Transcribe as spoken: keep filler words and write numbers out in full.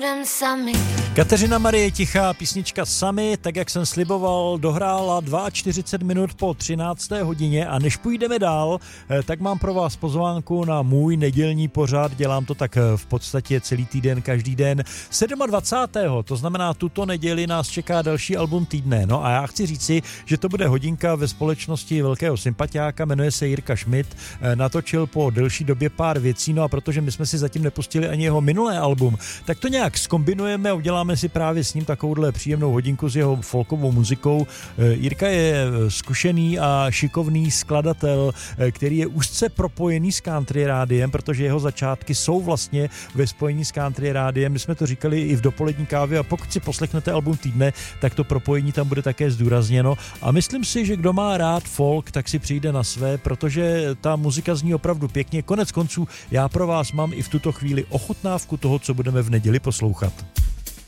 budem sami. Kateřina Marie Tichá, písnička Sami, tak jak jsem sliboval, dohrála čtyřicet dva minut po třinácté hodině a než půjdeme dál, tak mám pro vás pozvánku na můj nedělní pořad, dělám to tak v podstatě celý týden, každý den. dvacátého sedmého to znamená tuto neděli nás čeká další album týdne. No a já chci říci, že to bude hodinka ve společnosti velkého sympatiáka, jmenuje se Jirka Schmidt, natočil po delší době pár věcí, no a protože my jsme si zatím nepustili ani jeho minulé album, tak to nějak zkombinujeme a uděláme si právě s ním takovouhle příjemnou hodinku s jeho folkovou muzikou. Jirka je zkušený a šikovný skladatel, který je úzce propojený s country rádiem, protože jeho začátky jsou vlastně ve spojení s country rádiem. My jsme to říkali i v dopolední kávě a pokud si poslechnete album týdne, tak to propojení tam bude také zdůrazněno a myslím si, že kdo má rád folk, tak si přijde na své, protože ta muzika zní opravdu pěkně. Konec konců já pro vás mám i v tuto chvíli ochutnávku toho, co budeme v neděli poslouchat.